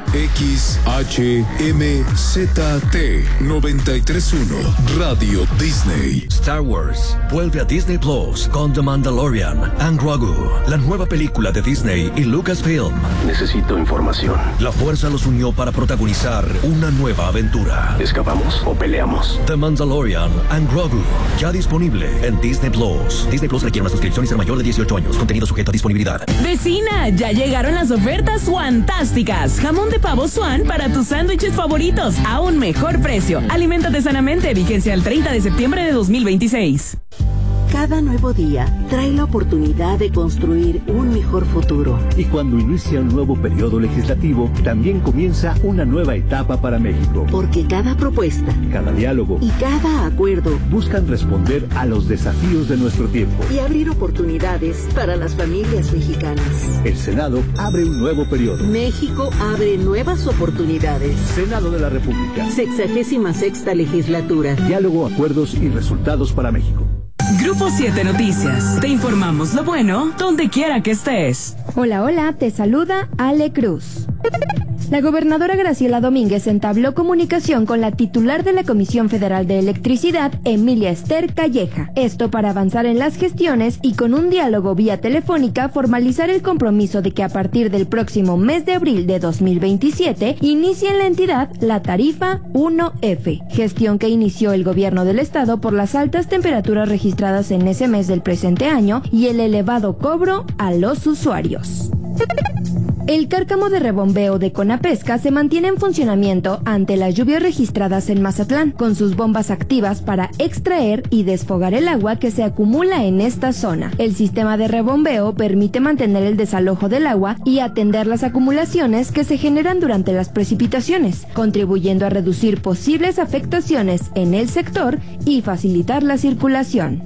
XHMZT 93.1 Radio Disney. Star Wars vuelve a Disney Plus con The Mandalorian and Grogu, la nueva película de Disney y Lucasfilm. Necesito información. La fuerza los unió para protagonizar una nueva aventura. ¿Escapamos o peleamos? The Mandalorian and Grogu, ya disponible en Disney Plus. Disney Plus requiere una suscripción y ser mayor de 18 años. Contenido sujeto a disponibilidad. Vecina, ya llegaron las ofertas fantásticas. Jamón de pavo Swan para tus sándwiches favoritos a un mejor precio. Aliméntate sanamente. Vigencia el 30 de septiembre de 2026. Cada nuevo día trae la oportunidad de construir un mejor futuro. Y cuando inicia un nuevo periodo legislativo, también comienza una nueva etapa para México. Porque cada propuesta, cada diálogo y cada acuerdo buscan responder a los desafíos de nuestro tiempo y abrir oportunidades para las familias mexicanas. El Senado abre un nuevo periodo. México abre nuevas oportunidades. Senado de la República. 66ª legislatura. Diálogo, acuerdos y resultados para México. Grupo 7 Noticias. Te informamos lo bueno donde quiera que estés. Hola, hola, te saluda Ale Cruz. La gobernadora Graciela Domínguez entabló comunicación con la titular de la Comisión Federal de Electricidad, Emilia Esther Calleja. Esto para avanzar en las gestiones y con un diálogo vía telefónica formalizar el compromiso de que a partir del próximo mes de abril de 2027 inicie en la entidad la tarifa 1F, gestión que inició el gobierno del estado por las altas temperaturas registradas en ese mes del presente año y el elevado cobro a los usuarios. El cárcamo de rebombeo de Conapesca se mantiene en funcionamiento ante las lluvias registradas en Mazatlán, con sus bombas activas para extraer y desfogar el agua que se acumula en esta zona. El sistema de rebombeo permite mantener el desalojo del agua y atender las acumulaciones que se generan durante las precipitaciones, contribuyendo a reducir posibles afectaciones en el sector y facilitar la circulación.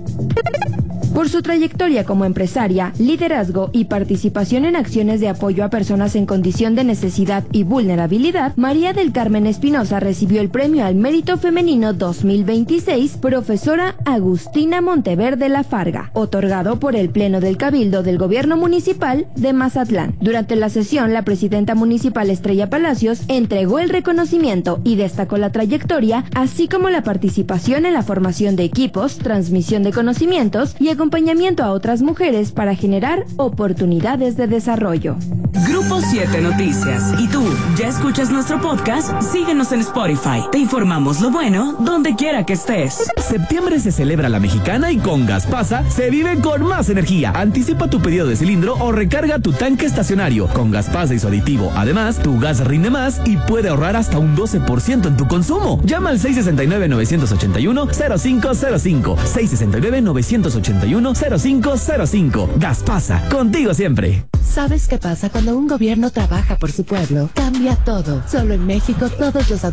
Por su trayectoria como empresaria, liderazgo y participación en acciones de apoyo a personas en condición de necesidad y vulnerabilidad, María del Carmen Espinosa recibió el Premio al Mérito Femenino 2026 Profesora Agustina Monteverde Lafarga, otorgado por el Pleno del Cabildo del Gobierno Municipal de Mazatlán. Durante la sesión, la presidenta municipal Estrella Palacios entregó el reconocimiento y destacó la trayectoria, así como la participación en la formación de equipos, transmisión de conocimientos y acompañamiento a otras mujeres para generar oportunidades de desarrollo. Grupo 7 Noticias. ¿Y tú, ya escuchas nuestro podcast? Síguenos en Spotify. Te informamos lo bueno donde quiera que estés. Septiembre se celebra la mexicana y con Gaspasa se vive con más energía. Anticipa tu pedido de cilindro o recarga tu tanque estacionario. Con Gaspasa y su aditivo, además, tu gas rinde más y puede ahorrar hasta un 12% en tu consumo. Llama al 669-981-0505. 669-981-0505. Gaspasa, contigo siempre. ¿Sabes qué pasa cuando un gobierno trabaja por su pueblo? Cambia todo. Solo en México todos los adultos